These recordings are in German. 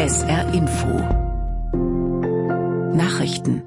SR Info Nachrichten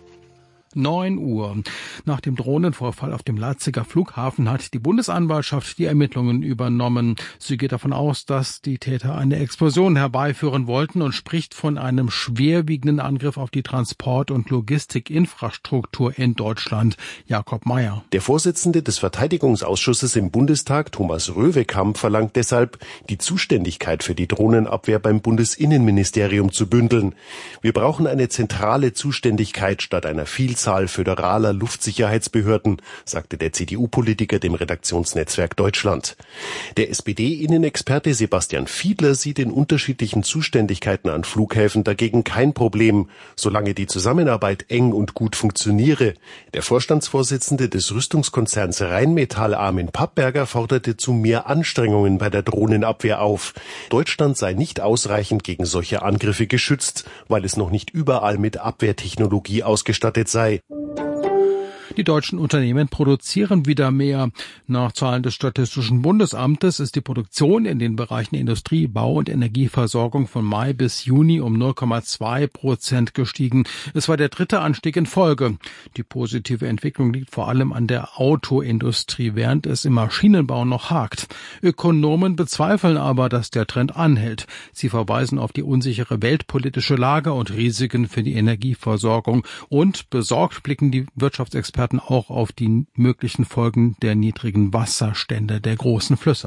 9 Uhr. Nach dem Drohnenvorfall auf dem Leipziger Flughafen hat die Bundesanwaltschaft die Ermittlungen übernommen. Sie geht davon aus, dass die Täter eine Explosion herbeiführen wollten und spricht von einem schwerwiegenden Angriff auf die Transport- und Logistikinfrastruktur in Deutschland. Jakob Mayer. Der Vorsitzende des Verteidigungsausschusses im Bundestag, Thomas Röwekamp, verlangt deshalb, die Zuständigkeit für die Drohnenabwehr beim Bundesinnenministerium zu bündeln. Wir brauchen eine zentrale Zuständigkeit statt einer Vielzahl föderaler Luftsicherheitsbehörden, sagte der CDU-Politiker dem Redaktionsnetzwerk Deutschland. Der SPD-Innenexperte Sebastian Fiedler sieht in unterschiedlichen Zuständigkeiten an Flughäfen dagegen kein Problem, solange die Zusammenarbeit eng und gut funktioniere. Der Vorstandsvorsitzende des Rüstungskonzerns Rheinmetall Armin Pappberger forderte zu mehr Anstrengungen bei der Drohnenabwehr auf. Deutschland sei nicht ausreichend gegen solche Angriffe geschützt, weil es noch nicht überall mit Abwehrtechnologie ausgestattet sei. Die deutschen Unternehmen produzieren wieder mehr. Nach Zahlen des Statistischen Bundesamtes ist die Produktion in den Bereichen Industrie, Bau und Energieversorgung von Mai bis Juni um 0,2% gestiegen. Es war der dritte Anstieg in Folge. Die positive Entwicklung liegt vor allem an der Autoindustrie, während es im Maschinenbau noch hakt. Ökonomen bezweifeln aber, dass der Trend anhält. Sie verweisen auf die unsichere weltpolitische Lage und Risiken für die Energieversorgung. Und besorgt blicken die Wirtschaftsexperten auch auf die möglichen Folgen der niedrigen Wasserstände der großen Flüsse.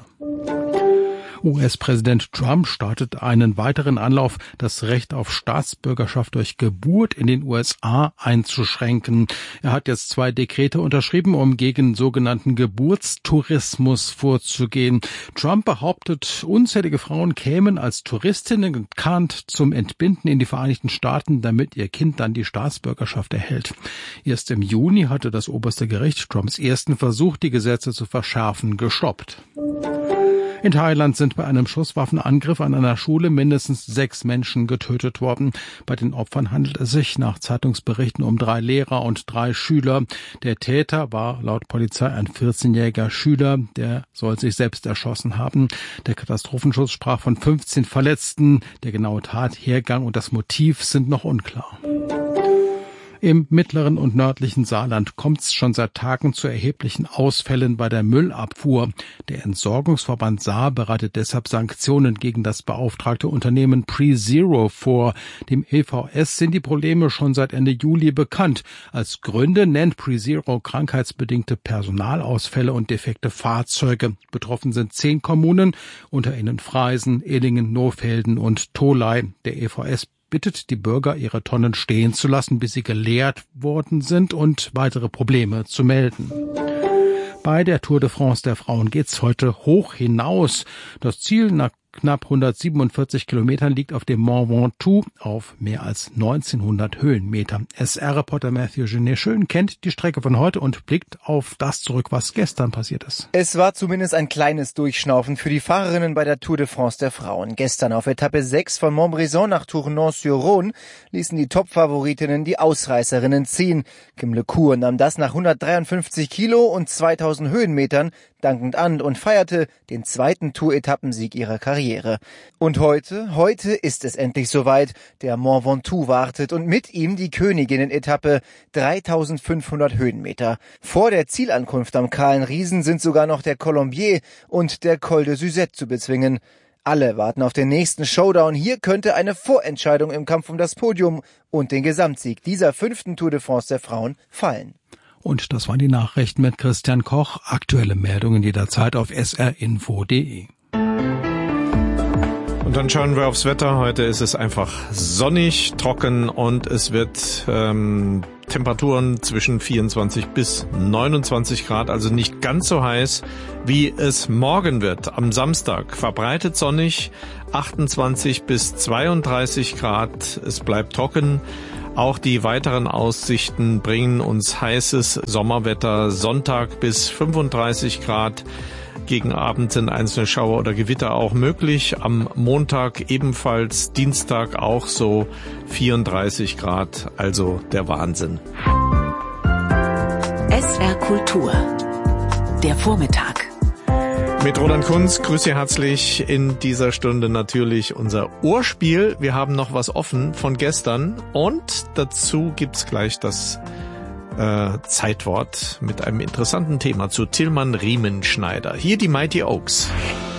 US-Präsident Trump startet einen weiteren Anlauf, das Recht auf Staatsbürgerschaft durch Geburt in den USA einzuschränken. Er hat jetzt 2 Dekrete unterschrieben, um gegen sogenannten Geburtstourismus vorzugehen. Trump behauptet, unzählige Frauen kämen als Touristinnen getarnt zum Entbinden in die Vereinigten Staaten, damit ihr Kind dann die Staatsbürgerschaft erhält. Erst im Juni hatte das oberste Gericht Trumps ersten Versuch, die Gesetze zu verschärfen, gestoppt. In Thailand sind bei einem Schusswaffenangriff an einer Schule mindestens 6 Menschen getötet worden. Bei den Opfern handelt es sich nach Zeitungsberichten um 3 Lehrer und 3 Schüler. Der Täter war laut Polizei ein 14-jähriger Schüler, der soll sich selbst erschossen haben. Der Katastrophenschutz sprach von 15 Verletzten. Der genaue Tathergang und das Motiv sind noch unklar. Im mittleren und nördlichen Saarland kommt es schon seit Tagen zu erheblichen Ausfällen bei der Müllabfuhr. Der Entsorgungsverband Saar bereitet deshalb Sanktionen gegen das beauftragte Unternehmen PreZero vor. Dem EVS sind die Probleme schon seit Ende Juli bekannt. Als Gründe nennt PreZero krankheitsbedingte Personalausfälle und defekte Fahrzeuge. Betroffen sind 10 Kommunen, unter ihnen Freisen, Illingen, Nohfelden und Tholey. Der EVS bittet die Bürger, ihre Tonnen stehen zu lassen, bis sie geleert worden sind und weitere Probleme zu melden. Bei der Tour de France der Frauen geht's heute hoch hinaus. Das Ziel nach knapp 147 Kilometern liegt auf dem Mont Ventoux auf mehr als 1900 Höhenmeter. SR-Reporter Matthew Genet-Schön kennt die Strecke von heute und blickt auf das zurück, was gestern passiert ist. Es war zumindest ein kleines Durchschnaufen für die Fahrerinnen bei der Tour de France der Frauen. Gestern auf Etappe 6 von Montbrison nach Tournon-sur-Rhône ließen die Top-Favoritinnen die Ausreißerinnen ziehen. Kim LeCour nahm das nach 153 Kilo und 2000 Höhenmetern dankend an und feierte den zweiten Tour-Etappensieg ihrer Karriere. Und heute ist es endlich soweit. Der Mont Ventoux wartet und mit ihm die Königinnen-Etappe, 3500 Höhenmeter. Vor der Zielankunft am Kahlen Riesen sind sogar noch der Colombier und der Col de Suzette zu bezwingen. Alle warten auf den nächsten Showdown. Hier könnte eine Vorentscheidung im Kampf um das Podium und den Gesamtsieg dieser 5. Tour de France der Frauen fallen. Und das waren die Nachrichten mit Christian Koch. Aktuelle Meldungen jederzeit auf srinfo.de. Und dann schauen wir aufs Wetter. Heute ist es einfach sonnig, trocken und es wird Temperaturen zwischen 24 bis 29 Grad, also nicht ganz so heiß, wie es morgen wird. Am Samstag verbreitet sonnig, 28 bis 32 Grad. Es bleibt trocken. Auch die weiteren Aussichten bringen uns heißes Sommerwetter. Sonntag bis 35 Grad. Gegen Abend sind einzelne Schauer oder Gewitter auch möglich. Am Montag ebenfalls, Dienstag auch so 34 Grad, also der Wahnsinn. SR Kultur, der Vormittag. Mit Roland Kunz, grüße herzlich. In dieser Stunde natürlich unser Ohrspiel. Wir haben noch was offen von gestern und dazu gibt's gleich das Zeitwort mit einem interessanten Thema zu Tillmann Riemenschneider. Hier die Mighty Oaks.